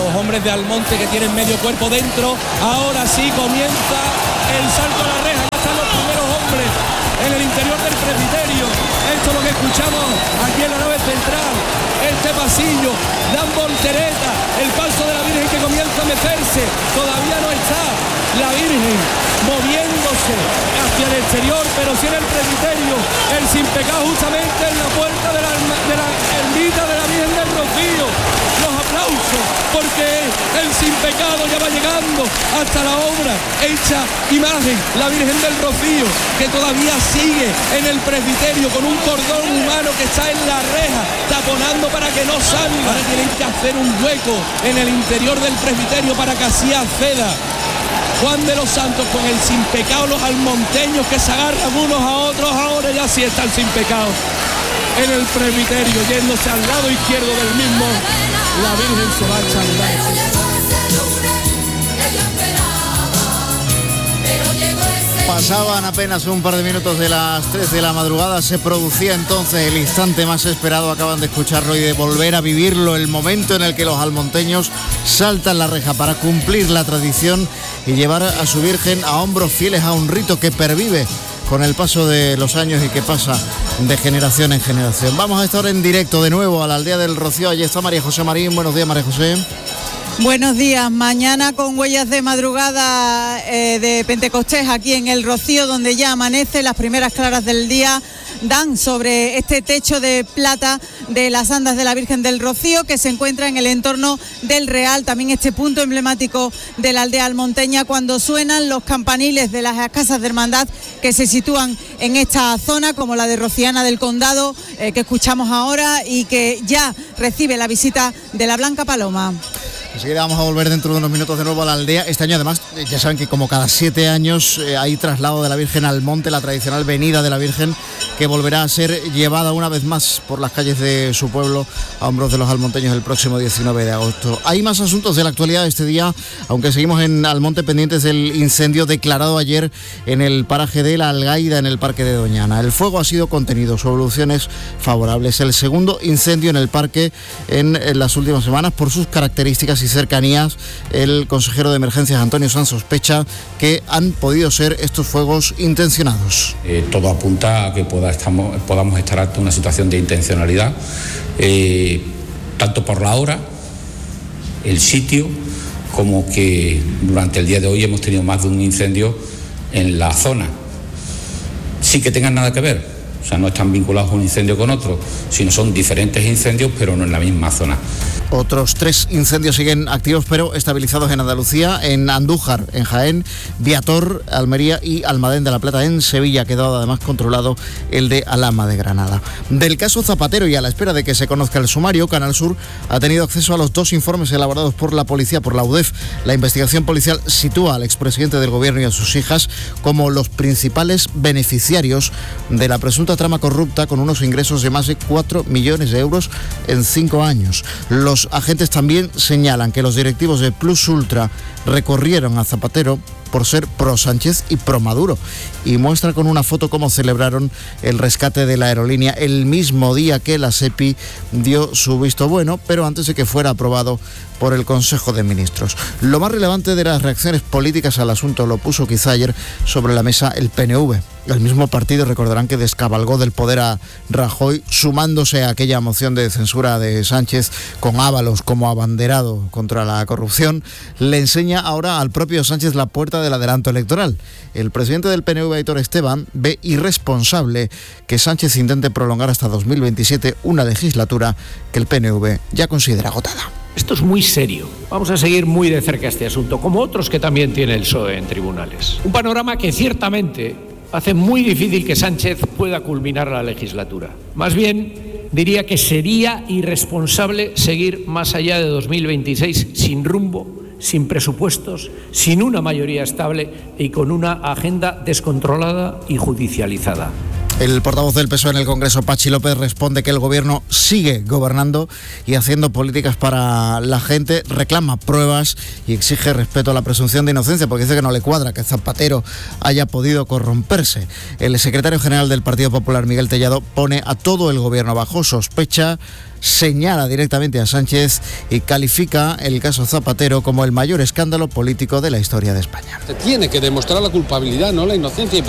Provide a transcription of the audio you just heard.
los hombres de Almonte que tienen medio cuerpo dentro. Ahora sí comienza el salto a la reja, ya están los primeros hombres en el interior del presbiterio. Esto es lo que escuchamos aquí en la nave central, este pasillo, dan voltereta, el paso de la Virgen que comienza a mecerse, todavía no está la Virgen moviéndose hacia el exterior, pero sí en el presbiterio, el sin pecado justamente en la puerta de la ermita de la Virgen del Rocío. Los aplausos, porque el sin pecado ya va llegando hasta la obra hecha imagen, la Virgen del Rocío, que todavía sigue en el presbiterio con un cordón humano que está en la reja, taponando para que no salga. Ahora tienen que hacer un hueco en el interior del presbiterio para que así acceda Juan de los Santos con el sin pecado, los almonteños que se agarran unos a otros. Ahora ya sí está el sin pecado en el presbiterio, yéndose al lado izquierdo del mismo. La Virgen se va a echar. Pasaban apenas un par de minutos de las 3 de la madrugada, se producía entonces el instante más esperado, acaban de escucharlo y de volver a vivirlo, el momento en el que los almonteños saltan la reja para cumplir la tradición y llevar a su Virgen a hombros fieles a un rito que pervive con el paso de los años y que pasa de generación en generación. Vamos a estar en directo de nuevo a la aldea del Rocío. Allí está María José Marín. Buenos días, María José. Buenos días. Mañana con huellas de madrugada de Pentecostés aquí en el Rocío, donde ya amanece. Las primeras claras del día dan sobre este techo de plata de las andas de la Virgen del Rocío, que se encuentra en el entorno del Real, también este punto emblemático de la aldea almonteña, cuando suenan los campaniles de las casas de hermandad que se sitúan en esta zona, como la de Rociana del Condado, que escuchamos ahora y que ya recibe la visita de la Blanca Paloma. Enseguida vamos a volver dentro de unos minutos de nuevo a la aldea. Este año además, ya saben que como cada 7 años hay traslado de la Virgen al monte, la tradicional venida de la Virgen, que volverá a ser llevada una vez más por las calles de su pueblo a hombros de los almonteños el próximo 19 de agosto. Hay más asuntos de la actualidad de este día, aunque seguimos en Almonte pendientes del incendio declarado ayer en el paraje de La Algaida, en el Parque de Doñana. El fuego ha sido contenido, soluciones favorables. El segundo incendio en el parque en las últimas semanas. Por sus características y cercanías, el consejero de emergencias Antonio Sanz sospecha que han podido ser estos fuegos intencionados. Todo apunta a que podamos estar ante una situación de intencionalidad, tanto por la hora, el sitio, como que durante el día de hoy hemos tenido más de un incendio en la zona, sin que tengan nada que ver. O sea, no están vinculados un incendio con otro, sino son diferentes incendios, pero no en la misma zona. Otros 3 incendios siguen activos, pero estabilizados en Andalucía, en Andújar, en Jaén, Viator, Almería y Almadén de la Plata, en Sevilla. Ha quedado además controlado el de Alhama de Granada. Del caso Zapatero, y a la espera de que se conozca el sumario, Canal Sur ha tenido acceso a los 2 informes elaborados por la policía, por la UDEF. La investigación policial sitúa al expresidente del gobierno y a sus hijas como los principales beneficiarios de la presunta trama corrupta, con unos ingresos de más de 4 millones de euros en 5 años. Los agentes también señalan que los directivos de Plus Ultra recorrieron a Zapatero por ser pro Sánchez y pro Maduro, y muestra con una foto cómo celebraron el rescate de la aerolínea el mismo día que la SEPI dio su visto bueno, pero antes de que fuera aprobado por el Consejo de Ministros. Lo más relevante de las reacciones políticas al asunto lo puso quizá ayer sobre la mesa el PNV. El mismo partido, recordarán, que descabalgó del poder a Rajoy, sumándose a aquella moción de censura de Sánchez con Ábalos como abanderado contra la corrupción. Le enseña ahora al propio Sánchez la puerta del adelanto electoral. El presidente del PNV, Aitor Esteban, ve irresponsable que Sánchez intente prolongar hasta 2027 una legislatura que el PNV ya considera agotada. Esto es muy serio. Vamos a seguir muy de cerca este asunto, como otros que también tiene el PSOE en tribunales. Un panorama que ciertamente hace muy difícil que Sánchez pueda culminar la legislatura. Más bien, diría que sería irresponsable seguir más allá de 2026 sin rumbo, sin presupuestos, sin una mayoría estable y con una agenda descontrolada y judicializada. El portavoz del PSOE en el Congreso, Pachi López, responde que el gobierno sigue gobernando y haciendo políticas para la gente, reclama pruebas y exige respeto a la presunción de inocencia, porque dice que no le cuadra que Zapatero haya podido corromperse. El secretario general del Partido Popular, Miguel Tellado, pone a todo el gobierno bajo sospecha, señala directamente a Sánchez y califica el caso Zapatero como el mayor escándalo político de la historia de España. Se tiene que demostrar la culpabilidad, no la inocencia.